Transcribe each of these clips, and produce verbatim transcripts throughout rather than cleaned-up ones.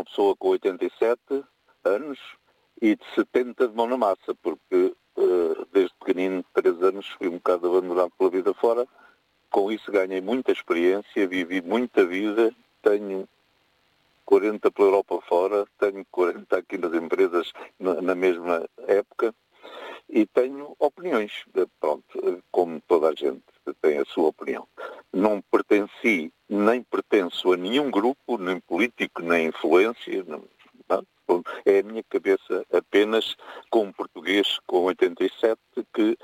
pessoa com oitenta e sete anos e de setenta de mão na massa, porque uh, desde pequenino, três anos, fui um bocado abandonado pela vida fora. Com isso ganhei muita experiência, vivi muita vida, tenho quarenta pela Europa fora, tenho quarenta aqui nas empresas na, na mesma época e tenho opiniões. Pronto, como toda a gente tem a sua opinião. Não pertenci, nem pertenço a nenhum grupo, nem político, nem influência, não, não. É a minha cabeça apenas com um português com oitenta e sete que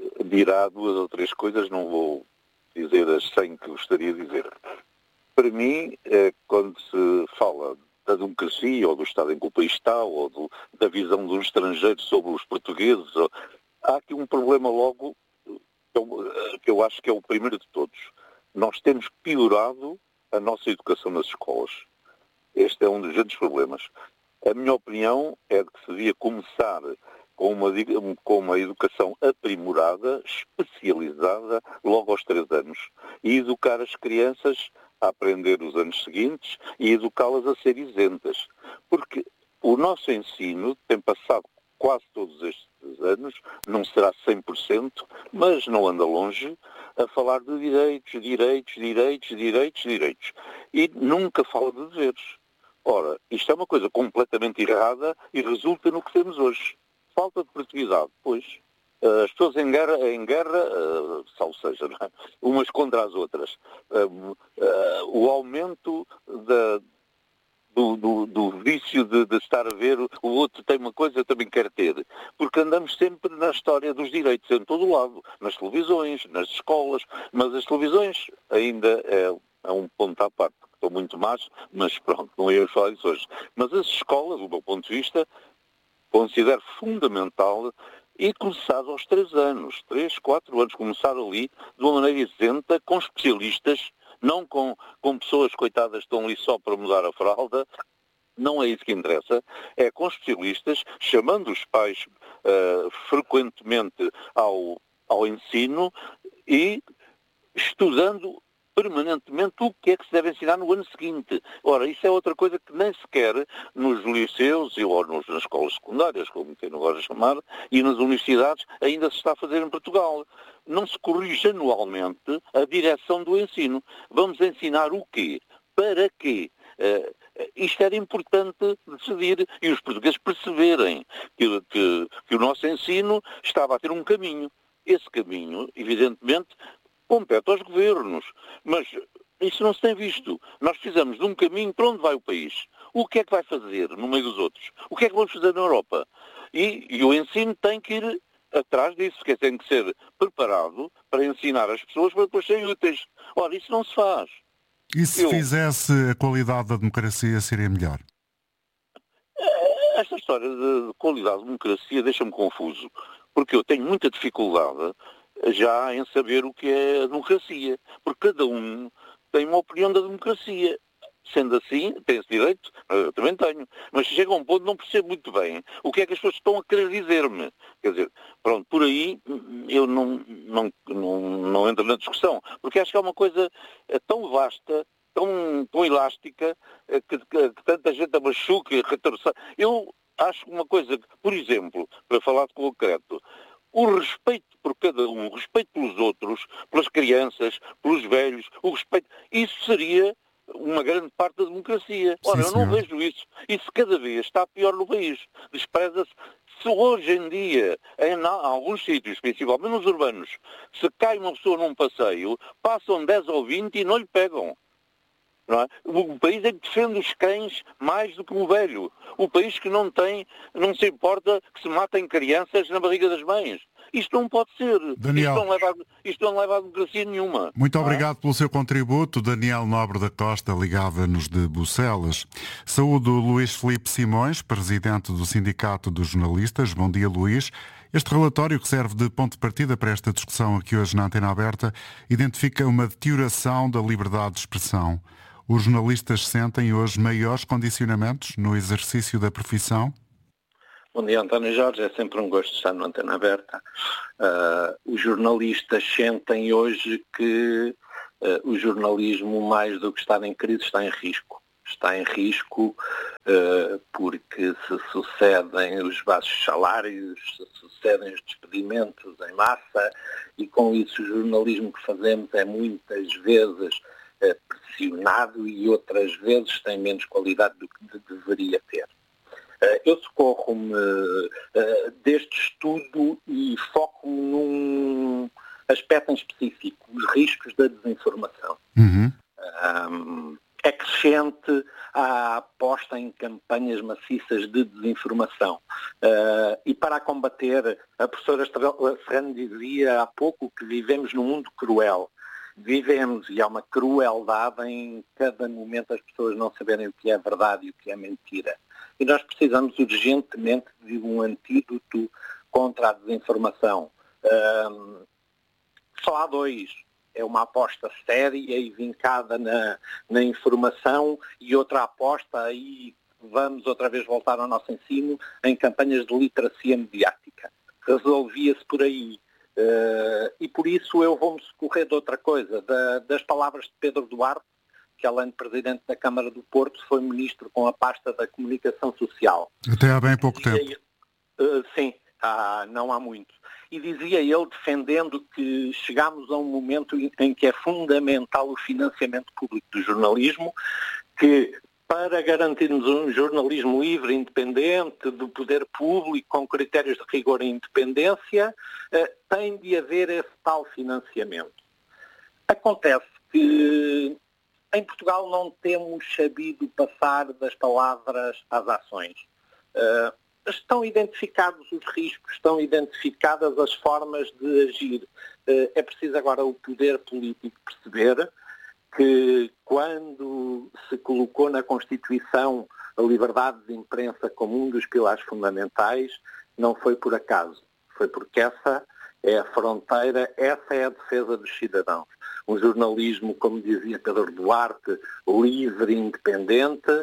dirá duas ou três coisas, não vou dizer as cem que gostaria de dizer. Para mim, é, quando se fala da democracia, ou do estado em que o país está, ou do, da visão dos estrangeiros sobre os portugueses, ou, há aqui um problema logo, que eu, que eu acho que é o primeiro de todos. Nós temos piorado a nossa educação nas escolas. Este é um dos grandes problemas. A minha opinião é de que se devia começar com uma, com uma educação aprimorada, especializada, logo aos três anos, e educar as crianças a aprender os anos seguintes e educá-las a ser isentas. Porque o nosso ensino tem passado quase todos estes anos, não será cem por cento, mas não anda longe, a falar de direitos, direitos, direitos, direitos, direitos. E nunca fala de deveres. Ora, isto é uma coisa completamente errada e resulta no que temos hoje. Falta de produtividade, pois. As pessoas em guerra, em guerra uh, salvo seja, não é? Umas contra as outras. Uh, uh, o aumento da, do, do, do vício de, de estar a ver, o outro tem uma coisa, eu também quero ter. Porque andamos sempre na história dos direitos, em todo o lado. Nas televisões, nas escolas. Mas as televisões ainda é, é um ponto à parte. Estou muito más, mas pronto, não ia falar disso hoje. Mas as escolas, do meu ponto de vista, considero fundamental e começar aos três anos, três, quatro anos, começar ali de uma maneira isenta, com especialistas, não com, com pessoas coitadas que estão ali só para mudar a fralda, não é isso que interessa, é com especialistas, chamando os pais uh, frequentemente ao, ao ensino e estudando permanentemente o que é que se deve ensinar no ano seguinte. Ora, isso é outra coisa que nem sequer nos liceus ou nos, nas escolas secundárias, como tem agora a chamar, e nas universidades ainda se está a fazer em Portugal. Não se corrige anualmente a direção do ensino. Vamos ensinar o quê? Para quê? Uh, isto era importante decidir e os portugueses perceberem que, que, que o nosso ensino estava a ter um caminho. Esse caminho, evidentemente, compete aos governos, mas isso não se tem visto. Nós precisamos de um caminho para onde vai o país. O que é que vai fazer no meio dos outros? O que é que vamos fazer na Europa? E, e o ensino tem que ir atrás disso, que tem que ser preparado para ensinar as pessoas para depois serem úteis. Ora, isso não se faz. E se Eu... fizesse, a qualidade da democracia seria melhor? Esta história de qualidade da democracia deixa-me confuso, porque eu tenho muita dificuldade já em saber o que é a democracia, porque cada um tem uma opinião da democracia. Sendo assim, tem esse direito, eu também tenho, mas chega a um ponto não percebo muito bem o que é que as pessoas estão a querer dizer-me. Quer dizer, pronto, por aí eu não, não, não, não entro na discussão, porque acho que é uma coisa tão vasta, tão, tão elástica, que, que, que tanta gente a machuca e retorça. Eu acho uma coisa, por exemplo, para falar de concreto, o respeito por cada um, o respeito pelos outros, pelas crianças, pelos velhos, o respeito, isso seria uma grande parte da democracia. Ora, Sim, eu não senhor. vejo isso. Isso cada vez está pior no país. Despreza-se. Se hoje em dia, em alguns sítios, principalmente nos urbanos, se cai uma pessoa num passeio, passam dez ou vinte e não lhe pegam. Não é? O país é que defende os cães mais do que o velho. O país que não tem, não se importa que se matem crianças na barriga das mães. Isto não pode ser. Daniel, isto, não leva a, isto não leva a democracia nenhuma. Muito obrigado é? pelo seu contributo. Daniel Nobre da Costa, ligava-nos de Bucelas. Saúdo Luís Filipe Simões, presidente do Sindicato dos Jornalistas. Bom dia, Luís. Este relatório, que serve de ponto de partida para esta discussão aqui hoje na Antena Aberta, identifica uma deterioração da liberdade de expressão. Os jornalistas sentem hoje maiores condicionamentos no exercício da profissão? Bom dia, António Jorge. É sempre um gosto estar na Antena Aberta. Uh, os jornalistas sentem hoje que uh, o jornalismo, mais do que estar em crise, está em risco. está em risco uh, porque se sucedem os baixos salários, se sucedem os despedimentos em massa e com isso o jornalismo que fazemos é muitas vezes uh, pressionado e outras vezes tem menos qualidade do que deveria ter. Uh, eu socorro-me uh, deste estudo e foco-me num aspecto em específico, os riscos da desinformação. Uhum. Um, é crescente a aposta em campanhas maciças de desinformação. Uh, e para a combater, a professora Serrano dizia há pouco que vivemos num mundo cruel. Vivemos, e há uma crueldade em cada momento as pessoas não saberem o que é verdade e o que é mentira. E nós precisamos urgentemente de um antídoto contra a desinformação. Um, só há dois. É uma aposta séria e vincada na, na informação e outra aposta, aí vamos outra vez voltar ao nosso ensino, em campanhas de literacia mediática. Resolvia-se por aí. Uh, e por isso eu vou-me socorrer de outra coisa, da, das palavras de Pedro Duarte, que além de Presidente da Câmara do Porto, foi Ministro com a pasta da Comunicação Social. Até há bem pouco dizia, tempo. Uh, sim, há, não há muito. E dizia ele, defendendo que chegámos a um momento em que é fundamental o financiamento público do jornalismo, que para garantirmos um jornalismo livre, independente, do poder público, com critérios de rigor e independência, tem de haver esse tal financiamento. Acontece que em Portugal não temos sabido passar das palavras às ações. Estão identificados os riscos, estão identificadas as formas de agir. É preciso agora o poder político perceber que quando se colocou na Constituição a liberdade de imprensa como um dos pilares fundamentais, não foi por acaso. Foi porque essa é a fronteira, essa é a defesa dos cidadãos. Um jornalismo, como dizia Pedro Duarte, livre e independente,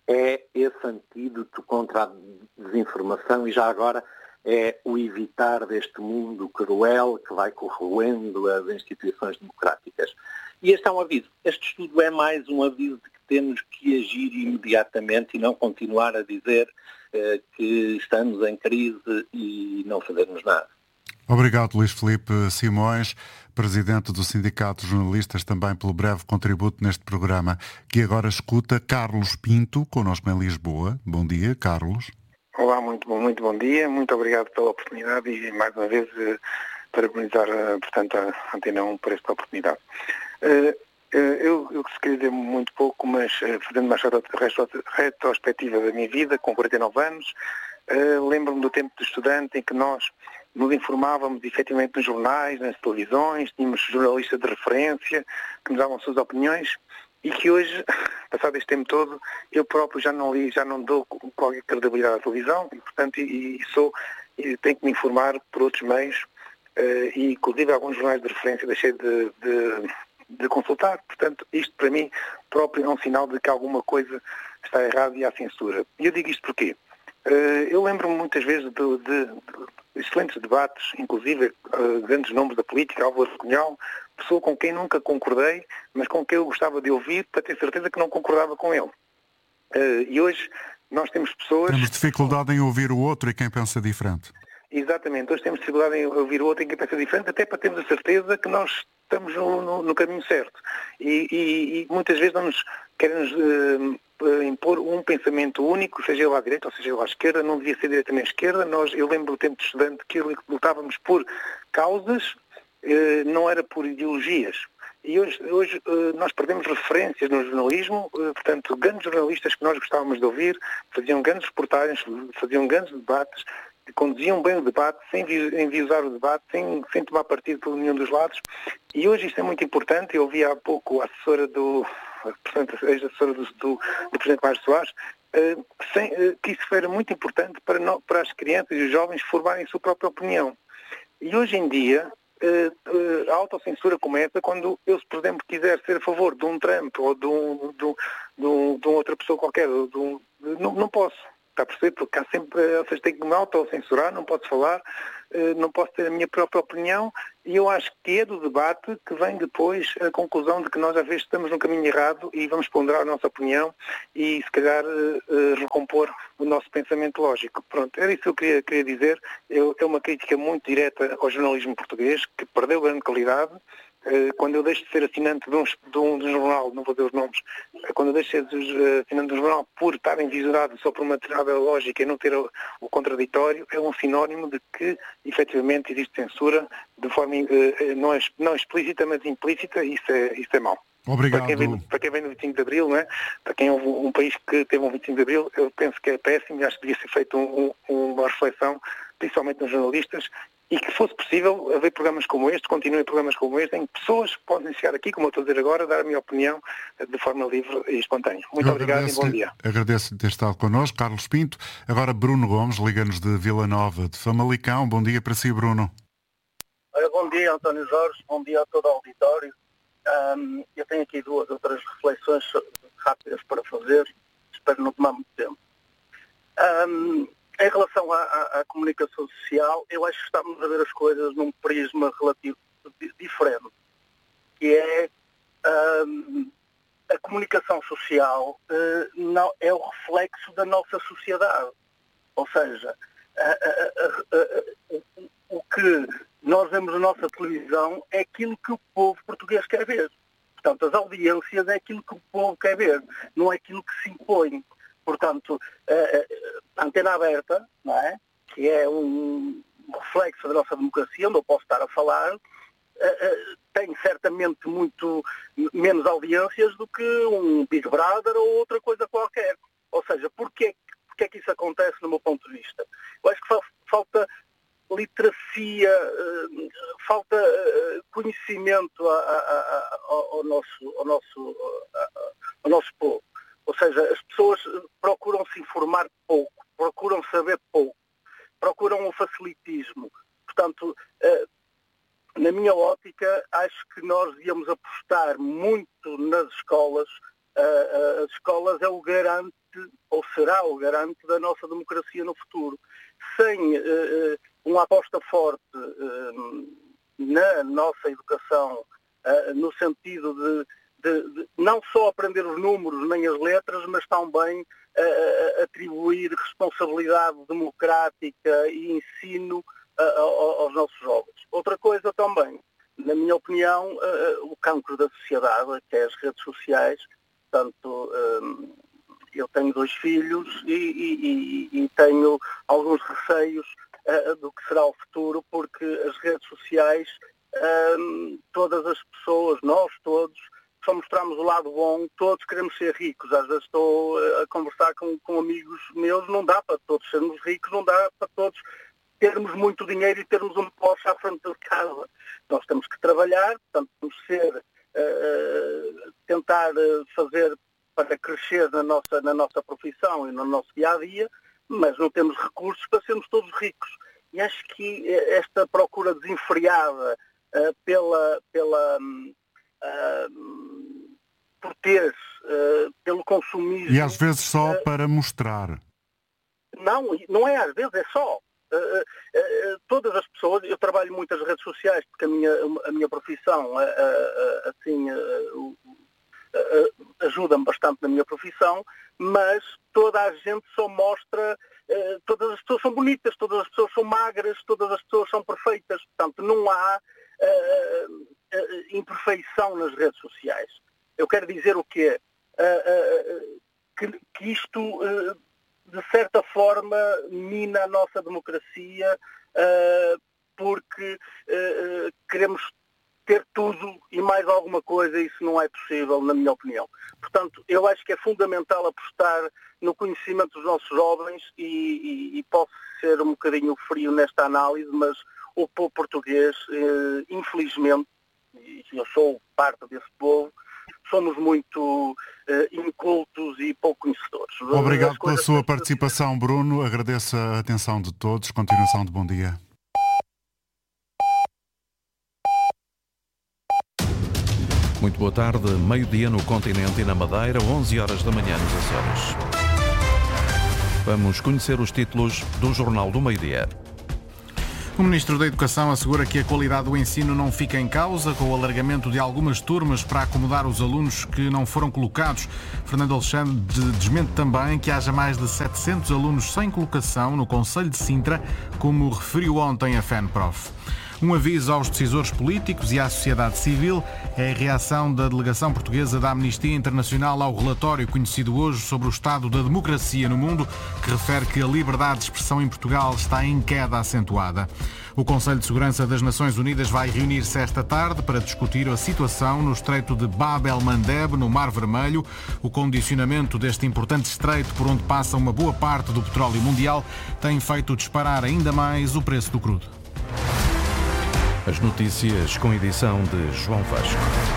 é esse antídoto contra a desinformação e já agora é o evitar deste mundo cruel que vai corroendo as instituições democráticas. E este é um aviso. Este estudo é mais um aviso de que temos que agir imediatamente e não continuar a dizer eh, que estamos em crise e não fazermos nada. Obrigado, Luís Filipe Simões, Presidente do Sindicato de Jornalistas, também pelo breve contributo neste programa, que agora escuta Carlos Pinto, connosco em Lisboa. Bom dia, Carlos. Olá, muito bom, muito bom dia, muito obrigado pela oportunidade e mais uma vez eh, parabenizar, eh, portanto, a Antena um por esta oportunidade. Eh, eh, eu, eu queria dizer muito pouco, mas eh, fazendo uma retrospectiva da minha vida, com quarenta e nove anos, eh, lembro-me do tempo de estudante em que nós nos informávamos efetivamente nos jornais, nas televisões, tínhamos jornalistas de referência que nos davam suas opiniões e que hoje, passado este tempo todo, eu próprio já não li, já não dou qualquer credibilidade à televisão e, portanto, e, e sou, e tenho que me informar por outros meios uh, e, inclusive, alguns jornais de referência deixei de, de, de consultar. Portanto, isto para mim próprio é um sinal de que alguma coisa está errada e há censura. E eu digo isto porquê? Uh, eu lembro-me muitas vezes de, de, de excelentes debates, inclusive uh, grandes nomes da política, Álvaro Cunhal, pessoa com quem nunca concordei, mas com quem eu gostava de ouvir para ter certeza que não concordava com ele. Uh, e hoje nós temos pessoas... Temos dificuldade em ouvir o outro e quem pensa diferente. Exatamente, hoje temos dificuldade em ouvir o outro e quem pensa diferente, até para termos a certeza que nós estamos no, no, no caminho certo. E, e, e muitas vezes não nos querem-nos uh, impor um pensamento único, seja ele à direita ou seja ele à esquerda, não devia ser direita nem à esquerda. Nós, eu lembro do tempo de estudante que lutávamos por causas, uh, não era por ideologias. E hoje, hoje uh, nós perdemos referências no jornalismo, uh, portanto, grandes jornalistas que nós gostávamos de ouvir, faziam grandes reportagens, faziam grandes debates, conduziam bem o debate, sem enviosar o debate, sem, sem tomar partido por nenhum dos lados. E hoje isto é muito importante. Eu ouvi há pouco a assessora do, portanto, a ex-assessora do, do, do Presidente Mário Soares, uh, sem, uh, que isso era muito importante para, no, para as crianças e os jovens formarem a sua própria opinião. E hoje em dia, uh, uh, a autocensura começa quando eu, por exemplo, quiser ser a favor de um Trump ou de, um, de, um, de, um, de uma outra pessoa qualquer, de um, não, não posso. está a perceber? Porque há sempre, vocês têm que me autocensurar, não posso falar, não posso ter a minha própria opinião, e eu acho que é do debate que vem depois a conclusão de que nós às vezes estamos no caminho errado e vamos ponderar a nossa opinião e se calhar recompor o nosso pensamento lógico. Pronto, era isso que eu queria, queria dizer. Eu, é uma crítica muito direta ao jornalismo português, que perdeu grande qualidade. Quando eu deixo de ser assinante de um, de um, de um jornal, não vou dizer os nomes, quando eu deixo de ser assinante de um jornal por estar envisorado só por uma determinada lógica e não ter o, o contraditório, é um sinónimo de que efetivamente existe censura de forma não, não explícita, mas implícita, e isso é, isso é mau. Obrigado. Para quem, vem, para quem vem do vinte e cinco de Abril, não é? Para quem houve um país que teve um vinte e cinco de Abril, eu penso que é péssimo e acho que devia ser feita um, um, uma reflexão, principalmente nos jornalistas, e que fosse possível haver programas como este, continuem programas como este, em que pessoas podem chegar aqui, como eu estou a dizer agora, dar a minha opinião de forma livre e espontânea. Muito eu obrigado e bom dia. Agradeço ter estado connosco, Carlos Pinto. Agora Bruno Gomes, liga-nos de Vila Nova de Famalicão. Bom dia para si, Bruno. Bom dia, António Jorge. Bom dia a todo o auditório. Um, eu tenho aqui duas ou três reflexões rápidas para fazer. Espero não tomar muito tempo. Um, Em relação à, à, à comunicação social, eu acho que estamos a ver as coisas num prisma relativo diferente, que é um, a comunicação social uh, não, é o reflexo da nossa sociedade. Ou seja, a, a, a, a, a, o que nós vemos na nossa televisão é aquilo que o povo português quer ver. Portanto, as audiências é aquilo que o povo quer ver, não é aquilo que se impõe. Portanto, a Antena Aberta, não é? Que é um reflexo da nossa democracia, onde eu posso estar a falar, tem certamente muito menos audiências do que um Big Brother ou outra coisa qualquer. Ou seja, porquê, porquê é que isso acontece no meu ponto de vista? Eu acho que falta literacia, falta conhecimento ao nosso, ao nosso, ao nosso povo. Ou seja, as pessoas procuram se informar pouco, procuram saber pouco, procuram o facilitismo. Portanto, na minha ótica, acho que nós devíamos apostar muito nas escolas. As escolas é o garante, ou será o garante, da nossa democracia no futuro. Sem uma aposta forte na nossa educação, no sentido de De, de não só aprender os números nem as letras, mas também uh, atribuir responsabilidade democrática e ensino uh, aos nossos jovens. Outra coisa também, na minha opinião, uh, o cancro da sociedade, que é as redes sociais. Portanto, um, eu tenho dois filhos e, e, e tenho alguns receios uh, do que será o futuro, porque as redes sociais, um, todas as pessoas, nós todos, só mostramos o lado bom, todos queremos ser ricos. Às vezes estou a conversar com, com amigos meus, não dá para todos sermos ricos, não dá para todos termos muito dinheiro e termos um Porsche à frente de casa. Nós temos que trabalhar, portanto, temos que ser, uh, tentar fazer para crescer na nossa, na nossa profissão e no nosso dia-a-dia, mas não temos recursos para sermos todos ricos. E acho que esta procura desenfreada uh, pela... pela um, Uh, por ter, uh, pelo consumismo. E às vezes só uh, para mostrar. Não, não é às vezes, é só. Uh, uh, uh, todas as pessoas, eu trabalho muito nas redes sociais, porque a minha, a minha profissão uh, uh, assim, uh, uh, uh, ajuda-me bastante na minha profissão, mas toda a gente só mostra, uh, todas as pessoas são bonitas, todas as pessoas são magras, todas as pessoas são perfeitas, portanto não há Uh, uh, imperfeição nas redes sociais. Eu quero dizer o quê? Uh, uh, que, que isto, uh, de certa forma, mina a nossa democracia, uh, porque uh, queremos ter tudo e mais alguma coisa, e isso não é possível, na minha opinião. Portanto, eu acho que é fundamental apostar no conhecimento dos nossos jovens e, e, e posso ser um bocadinho frio nesta análise, mas o povo português, eh, infelizmente, e eu sou parte desse povo, somos muito eh, incultos e pouco conhecedores. Obrigado pela sua participação, Bruno. Agradeço a atenção de todos. Continuação de bom dia. Muito boa tarde. Meio-dia no continente e na Madeira, onze horas da manhã nos Açores. Vamos conhecer os títulos do Jornal do Meio-Dia. O Ministro da Educação assegura que a qualidade do ensino não fica em causa com o alargamento de algumas turmas para acomodar os alunos que não foram colocados. Fernando Alexandre desmente também que haja mais de setecentos alunos sem colocação no Conselho de Sintra, como referiu ontem a FENPROF. Um aviso aos decisores políticos e à sociedade civil é a reação da delegação portuguesa da Amnistia Internacional ao relatório conhecido hoje sobre o estado da democracia no mundo, que refere que a liberdade de expressão em Portugal está em queda acentuada. O Conselho de Segurança das Nações Unidas vai reunir-se esta tarde para discutir a situação no estreito de Bab el-Mandeb, no Mar Vermelho. O condicionamento deste importante estreito, por onde passa uma boa parte do petróleo mundial, tem feito disparar ainda mais o preço do crudo. As notícias com edição de João Vasco.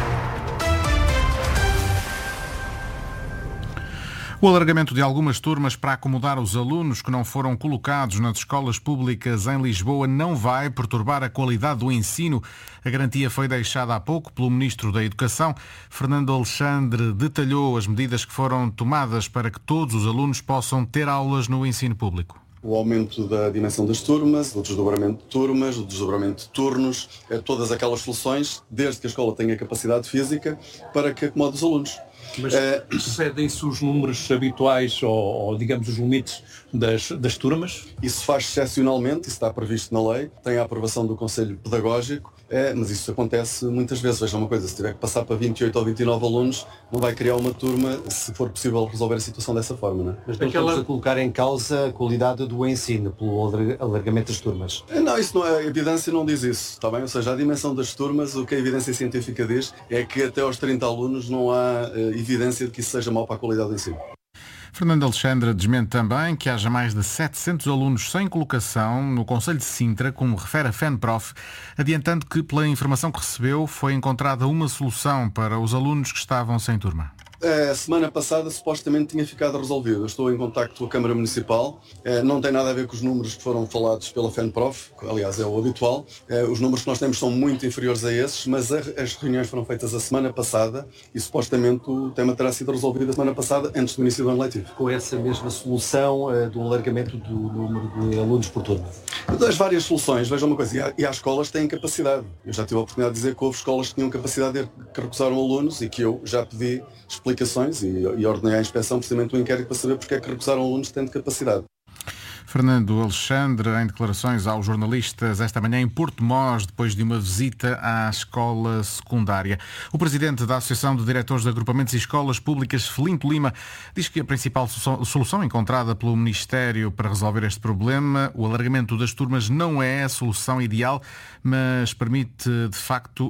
O alargamento de algumas turmas para acomodar os alunos que não foram colocados nas escolas públicas em Lisboa não vai perturbar a qualidade do ensino. A garantia foi deixada há pouco pelo Ministro da Educação. Fernando Alexandre detalhou as medidas que foram tomadas para que todos os alunos possam ter aulas no ensino público. O aumento da dimensão das turmas, o desdobramento de turmas, o desdobramento de turnos, todas aquelas soluções, desde que a escola tenha capacidade física para que acomode os alunos. Mas é... excedem-se os números habituais ou, ou, digamos, os limites das, das turmas? Isso faz excepcionalmente, isso está previsto na lei, tem a aprovação do Conselho Pedagógico, é, mas isso acontece muitas vezes. Veja uma coisa, se tiver que passar para vinte e oito ou vinte e nove alunos, não vai criar uma turma se for possível resolver a situação dessa forma, não é? Mas não Aquela... estamos a colocar em causa a qualidade do ensino pelo alargamento das turmas? Não, isso não é, a evidência não diz isso, está bem? Ou seja, a dimensão das turmas, o que a evidência científica diz é que até aos trinta alunos não há uh, evidência de que isso seja mau para a qualidade do ensino. Fernando Alexandre desmente também que haja mais de setecentos alunos sem colocação no Conselho de Sintra, como refere a FENPROF, adiantando que, pela informação que recebeu, foi encontrada uma solução para os alunos que estavam sem turma. A semana passada supostamente tinha ficado resolvido. Eu estou em contacto com a Câmara Municipal. Não tem nada a ver com os números que foram falados pela FENPROF, aliás é o habitual. Os números que nós temos são muito inferiores a esses, mas as reuniões foram feitas a semana passada e supostamente o tema terá sido resolvido a semana passada, antes do início do ano letivo. Com essa mesma solução uh, do alargamento do número de alunos por turma? Das várias soluções, veja uma coisa, e há, e há escolas que têm capacidade. Eu já tive a oportunidade de dizer que houve escolas que tinham capacidade e que recusaram alunos e que eu já pedi explicações e, e ordenei à inspeção precisamente um inquérito para saber porque é que recusaram alunos tendo capacidade. Fernando Alexandre, em declarações aos jornalistas esta manhã em Porto Mós, depois de uma visita à escola secundária. O presidente da Associação de Diretores de Agrupamentos e Escolas Públicas, Felinto Lima, diz que a principal solução encontrada pelo Ministério para resolver este problema, o alargamento das turmas, não é a solução ideal, mas permite, de facto,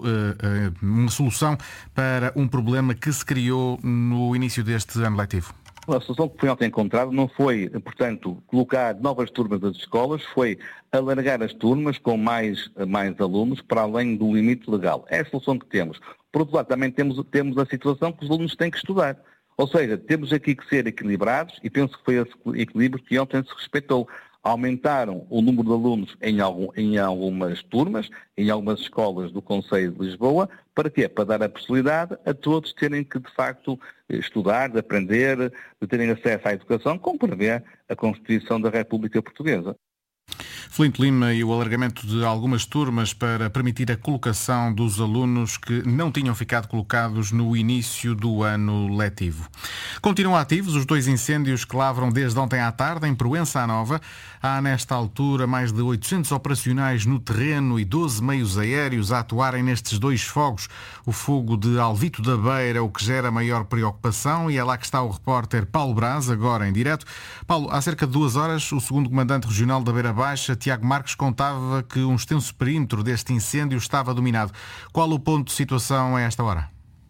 uma solução para um problema que se criou no início deste ano letivo. A solução que foi ontem encontrada não foi, portanto, colocar novas turmas das escolas, foi alargar as turmas com mais, mais alunos para além do limite legal. É a solução que temos. Por outro lado, também temos, temos a situação que os alunos têm que estudar. Ou seja, temos aqui que ser equilibrados e penso que foi esse equilíbrio que ontem se respeitou. Aumentaram o número de alunos em, algum, em algumas turmas, em algumas escolas do Conselho de Lisboa. Para quê? Para dar a possibilidade a todos terem que, de facto, estudar, de aprender, de terem acesso à educação, como prevê a Constituição da República Portuguesa. Felinto Lima e o alargamento de algumas turmas para permitir a colocação dos alunos que não tinham ficado colocados no início do ano letivo. Continuam ativos os dois incêndios que lavram desde ontem à tarde em Proença à Nova. Há nesta altura mais de oitocentos operacionais no terreno e doze meios aéreos a atuarem nestes dois fogos. O fogo de Alvito da Beira é o que gera maior preocupação e é lá que está o repórter Paulo Braz, agora em direto. Paulo, há cerca de duas horas, o segundo comandante regional da Beira Baixa, Tiago Marques, contava que um extenso perímetro deste incêndio estava dominado. Qual o ponto de situação a esta hora?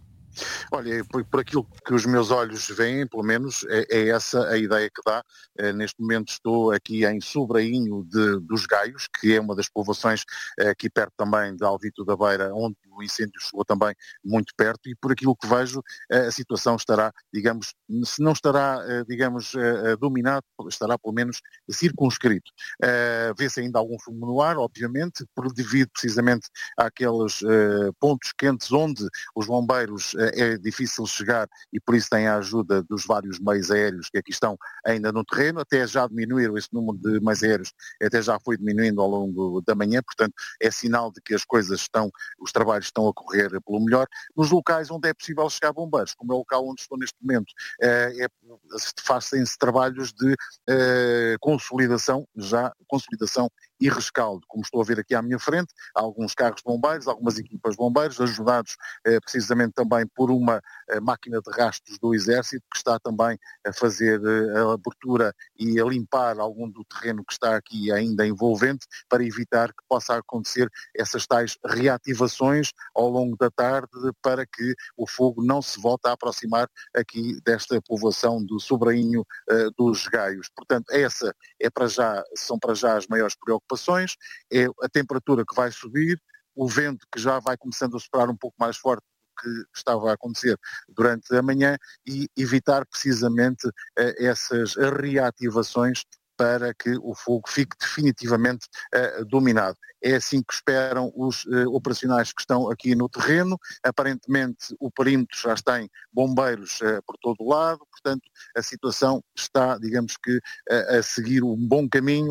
Olha, por, por aquilo que os meus olhos veem, pelo menos, é, é essa a ideia que dá. É, neste momento estou aqui em Sobrainho de, dos Gaios, que é uma das povoações é, aqui perto também de Alvito da Beira, onde o incêndio chegou também muito perto, e por aquilo que vejo a situação estará, digamos, se não estará, digamos, dominado, estará pelo menos circunscrito. Vê-se ainda algum fumo no ar, obviamente, por devido precisamente àqueles pontos quentes onde os bombeiros é difícil chegar e por isso tem a ajuda dos vários meios aéreos que aqui estão ainda no terreno, até já diminuíram esse número de meios aéreos, até já foi diminuindo ao longo da manhã, portanto é sinal de que as coisas estão, os trabalhos estão a correr pelo melhor. Nos locais onde é possível chegar bombeiros, como é o local onde estou neste momento, é, fazem-se trabalhos de é, consolidação, já consolidação e rescaldo, como estou a ver aqui à minha frente, há alguns carros de bombeiros, algumas equipas de bombeiros, ajudados eh, precisamente também por uma eh, máquina de rastros do Exército, que está também a fazer eh, a abertura e a limpar algum do terreno que está aqui ainda envolvente, para evitar que possa acontecer essas tais reativações ao longo da tarde, para que o fogo não se volte a aproximar aqui desta povoação do Sobrainho eh, dos Gaios. Portanto, essa é para já, são para já as maiores preocupações, é a temperatura que vai subir, o vento que já vai começando a soprar um pouco mais forte do que estava a acontecer durante a manhã, e evitar precisamente eh, essas reativações para que o fogo fique definitivamente uh, dominado. É assim que esperam os uh, operacionais que estão aqui no terreno. Aparentemente o perímetro já tem bombeiros uh, por todo o lado, portanto a situação está, digamos que, uh, a seguir um bom caminho.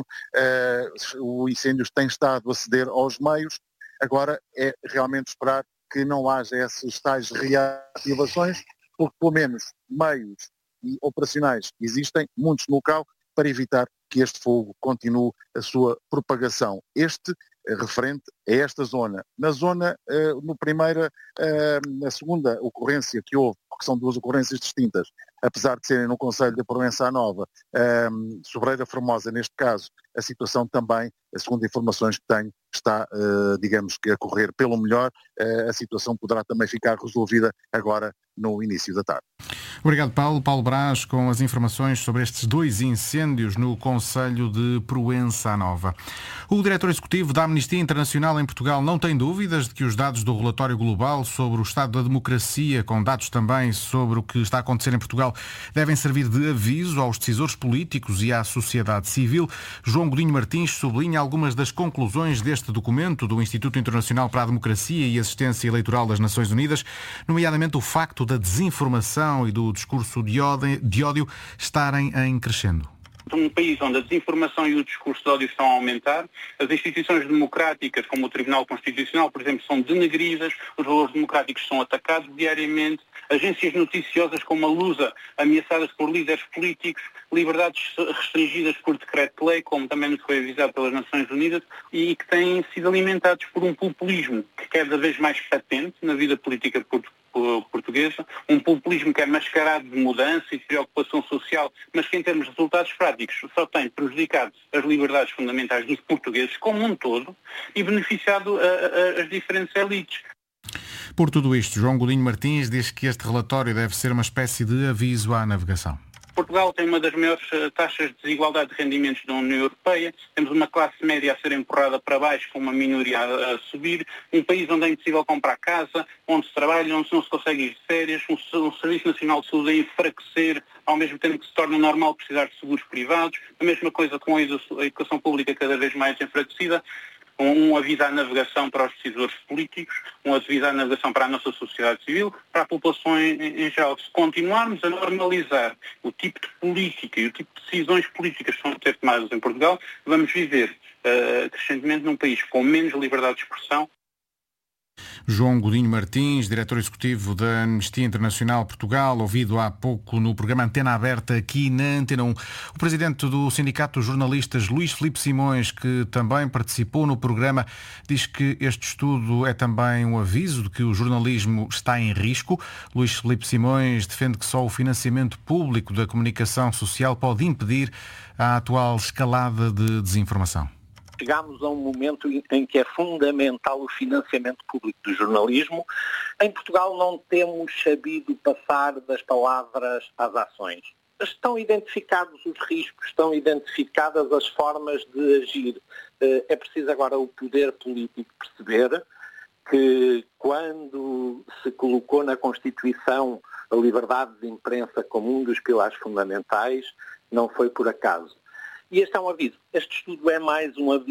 Uh, o incêndio tem estado a ceder aos meios, agora é realmente esperar que não haja essas tais reativações, porque pelo menos meios e operacionais existem, muitos no local, para evitar que este fogo continue a sua propagação. Este eh, referente a esta zona. Na zona, eh, no primeira, eh, na segunda ocorrência que houve, porque são duas ocorrências distintas, apesar de serem no concelho de Proença Nova, eh, Sobreira Formosa neste caso, a situação também, segundo informações que tenho, está, eh, digamos que a correr pelo melhor. Eh, a situação poderá também ficar resolvida agora no início da tarde. Obrigado, Paulo. Paulo Brás, com as informações sobre estes dois incêndios no concelho de Proença Nova. O diretor executivo da Amnistia Internacional em Portugal não tem dúvidas de que os dados do relatório global sobre o estado da democracia, com dados também sobre o que está a acontecer em Portugal, devem servir de aviso aos decisores políticos e à sociedade civil. João Godinho Martins sublinha algumas das conclusões deste documento do Instituto Internacional para a Democracia e Assistência Eleitoral das Nações Unidas, nomeadamente o facto da desinformação e do discurso de ódio, de ódio estarem em crescendo. Um país onde a desinformação e o discurso de ódio estão a aumentar, as instituições democráticas, como o Tribunal Constitucional, por exemplo, são denegridas, os valores democráticos são atacados diariamente, agências noticiosas como a Lusa ameaçadas por líderes políticos, liberdades restringidas por decreto-lei, como também nos foi avisado pelas Nações Unidas, e que têm sido alimentados por um populismo que cada vez mais patente na vida política portuguesa. portuguesa, um populismo que é mascarado de mudança e de preocupação social, mas que em termos de resultados práticos só tem prejudicado as liberdades fundamentais dos portugueses como um todo e beneficiado a, a, as diferentes elites. Por tudo isto, João Godinho Martins diz que este relatório deve ser uma espécie de aviso à navegação. Portugal tem uma das maiores taxas de desigualdade de rendimentos da União Europeia, temos uma classe média a ser empurrada para baixo, com uma minoria a subir, um país onde é impossível comprar casa, onde se trabalha, onde não se consegue ir de férias, um, um Serviço Nacional de Saúde a enfraquecer, ao mesmo tempo que se torna normal precisar de seguros privados, a mesma coisa com a educação pública cada vez mais enfraquecida. Um aviso à navegação para os decisores políticos, um aviso à navegação para a nossa sociedade civil, para a população em, em geral. Se continuarmos a normalizar o tipo de política e o tipo de decisões políticas que são a ser tomadas em Portugal, vamos viver uh, crescentemente num país com menos liberdade de expressão. João Godinho Martins, diretor executivo da Amnistia Internacional Portugal, ouvido há pouco no programa Antena Aberta aqui na Antena um. O presidente do Sindicato dos Jornalistas, Luís Filipe Simões, que também participou no programa, diz que este estudo é também um aviso de que o jornalismo está em risco. Luís Filipe Simões defende que só o financiamento público da comunicação social pode impedir a atual escalada de desinformação. Chegámos a um momento em que é fundamental o financiamento público do jornalismo. Em Portugal não temos sabido passar das palavras às ações. Estão identificados os riscos, estão identificadas as formas de agir. É preciso agora o poder político perceber que quando se colocou na Constituição a liberdade de imprensa como um dos pilares fundamentais, não foi por acaso. E este é um aviso. Este estudo é mais um aviso de que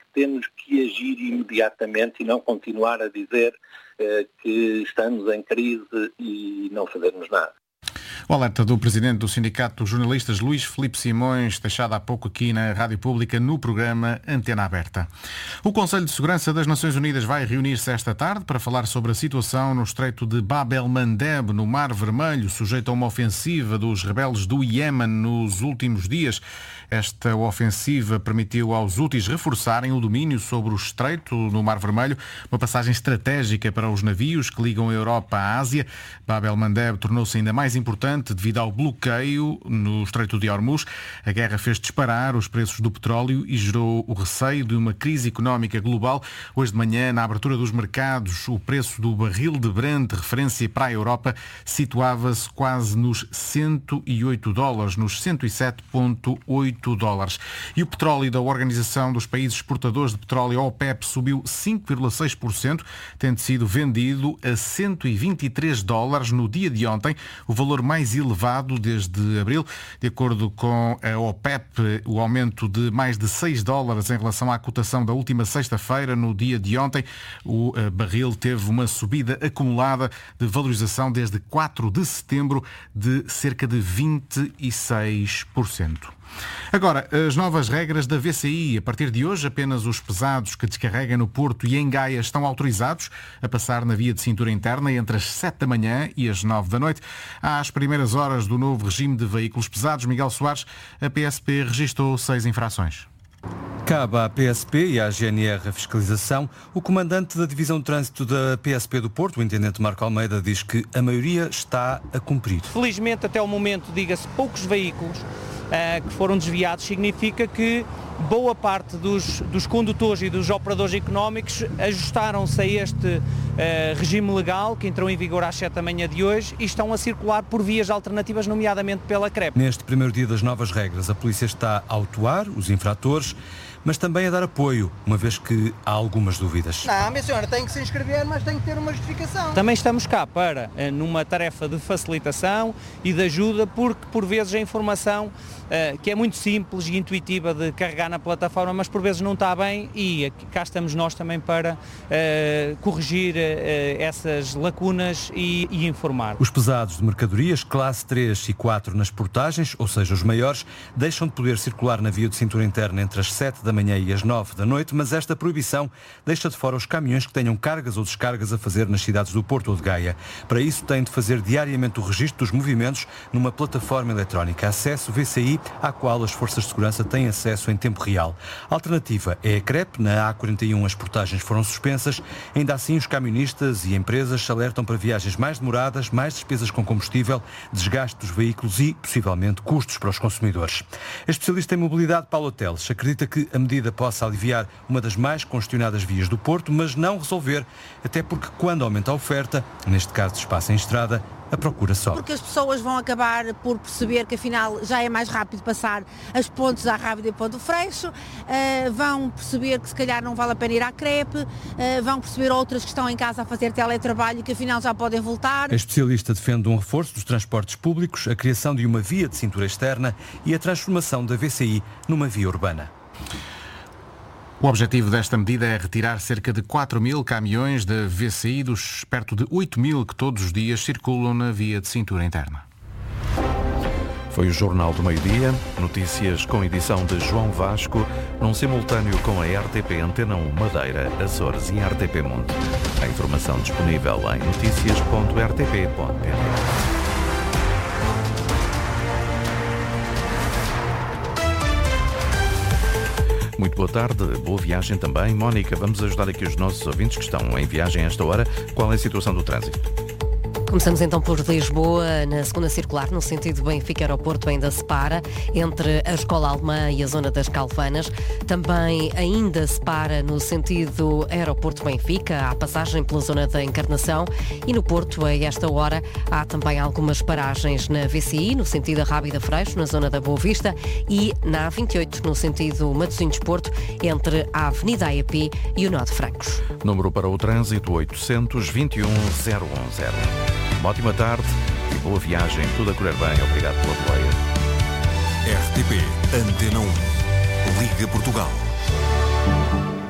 temos que agir imediatamente e não continuar a dizer uh, que estamos em crise e não fazermos nada. O alerta do presidente do Sindicato dos Jornalistas, Luís Filipe Simões, deixado há pouco aqui na Rádio Pública, no programa Antena Aberta. O Conselho de Segurança das Nações Unidas vai reunir-se esta tarde para falar sobre a situação no estreito de Bab el-Mandeb, no Mar Vermelho, sujeito a uma ofensiva dos rebeldes do Iémen nos últimos dias. Esta ofensiva permitiu aos Houthis reforçarem o domínio sobre o estreito no Mar Vermelho, uma passagem estratégica para os navios que ligam a Europa à Ásia. Bab el-Mandeb tornou-se ainda mais importante devido ao bloqueio no estreito de Hormuz. A guerra fez disparar os preços do petróleo e gerou o receio de uma crise económica global. Hoje de manhã, na abertura dos mercados, o preço do barril de Brent, referência para a Europa, situava-se quase nos cento e oito dólares, nos cento e sete vírgula oito dólares. E o petróleo da Organização dos Países Exportadores de Petróleo, OPEP, subiu cinco vírgula seis por cento, tendo sido vendido a cento e vinte e três dólares no dia de ontem, o valor mais elevado desde abril. De acordo com a OPEP, o aumento de mais de seis dólares em relação à cotação da última sexta-feira, no dia de ontem, o barril teve uma subida acumulada de valorização desde quatro de setembro de cerca de vinte e seis por cento. Agora, as novas regras da V C I. A partir de hoje, apenas os pesados que descarregam no Porto e em Gaia estão autorizados a passar na via de cintura interna entre as sete da manhã e as nove da noite. Às primeiras horas do novo regime de veículos pesados, Miguel Soares, a P S P registou seis infrações. Cabe à P S P e à G N R a fiscalização. O comandante da Divisão de Trânsito da P S P do Porto, o intendente Marco Almeida, diz que a maioria está a cumprir. Felizmente, até o momento, diga-se, poucos veículos uh, que foram desviados, significa que boa parte dos, dos condutores e dos operadores económicos ajustaram-se a este uh, regime legal que entrou em vigor às sete da manhã de hoje e estão a circular por vias alternativas, nomeadamente pela C R E P. Neste primeiro dia das novas regras, a polícia está a autuar os infratores, mas também a dar apoio, uma vez que há algumas dúvidas. Não, minha senhora, tem que se inscrever, mas tem que ter uma justificação. Também estamos cá para, numa tarefa de facilitação e de ajuda, porque por vezes a informação, uh, que é muito simples e intuitiva de carregar na plataforma, mas por vezes não está bem, e cá estamos nós também para uh, corrigir uh, essas lacunas e, e informar. Os pesados de mercadorias, classe três e quatro nas portagens, ou seja, os maiores, deixam de poder circular na via de cintura interna entre as sete da manhã e as nove da noite, mas esta proibição deixa de fora os caminhões que tenham cargas ou descargas a fazer nas cidades do Porto ou de Gaia. Para isso, têm de fazer diariamente o registro dos movimentos numa plataforma eletrónica, acesso V C I, à qual as forças de segurança têm acesso em tempo real. A alternativa é a C R E P. Na A quarenta e um as portagens foram suspensas. Ainda assim, os camionistas e empresas se alertam para viagens mais demoradas, mais despesas com combustível, desgaste dos veículos e, possivelmente, custos para os consumidores. A especialista em mobilidade, Paulo Teles, acredita que a medida possa aliviar uma das mais congestionadas vias do Porto, mas não resolver, até porque quando aumenta a oferta, neste caso de espaço em estrada, a procura sobe. Porque as pessoas vão acabar por perceber que afinal já é mais rápido passar as pontes à Rábida e Ponto Freixo, uh, vão perceber que se calhar não vale a pena ir à C R E P, uh, vão perceber outras que estão em casa a fazer teletrabalho que afinal já podem voltar. A especialista defende um reforço dos transportes públicos, a criação de uma via de cintura externa e a transformação da V C I numa via urbana. O objetivo desta medida é retirar cerca de quatro mil caminhões da V C I dos perto de oito mil que todos os dias circulam na via de cintura interna. Foi o Jornal do Meio-Dia, notícias com edição de João Vasco, num simultâneo com a R T P Antena um Madeira, Açores e R T P Monte. A informação disponível em notícias ponto r t p ponto p t. Muito boa tarde, boa viagem também. Mónica, vamos ajudar aqui os nossos ouvintes que estão em viagem a esta hora. Qual é a situação do trânsito? Começamos então por Lisboa, na segunda circular, no sentido Benfica-Aeroporto, ainda se para entre a Escola Alemã e a zona das Calvanas. Também ainda se para no sentido Aeroporto-Benfica, há passagem pela zona da Encarnação. E no Porto, a esta hora, há também algumas paragens na V C I, no sentido Rábida-Freixo, na zona da Boa Vista, e na A vinte e oito, no sentido Matosinhos-Porto, entre a Avenida A E P e o Nó de Francos. Número para o trânsito oitocentos, vinte e um, zero um zero. Uma ótima tarde e boa viagem. Tudo a correr bem. Obrigado pela boleia. R T P Antena um. Liga Portugal.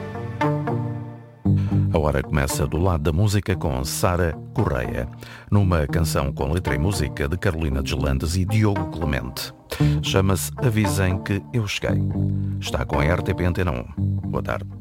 A hora começa do lado da música com Sara Correia, numa canção com letra e música de Carolina Deslandes e Diogo Clemente. Chama-se Avisem que eu cheguei. Está com a R T P Antena um. Boa tarde.